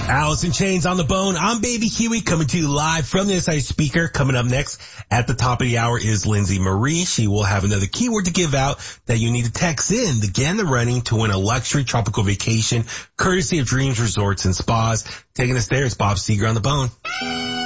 Alice in Chains on the bone. I'm Baby Huey coming to you live from the Inside Speaker. Coming up next at the top of the hour is Lindsay Marie. She will have another keyword to give out that you need to text in to get in the running to win a luxury tropical vacation courtesy of Dreams Resorts and Spas. Taking us there is Bob Seger on the bone.